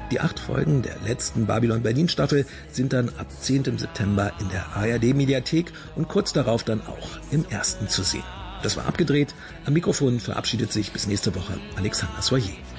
Die 8 Folgen der letzten Babylon Berlin Staffel sind dann ab 10. September in der ARD-Mediathek und kurz darauf dann auch im Ersten zu sehen. Das war abgedreht. Am Mikrofon verabschiedet sich bis nächste Woche Alexander Soyer.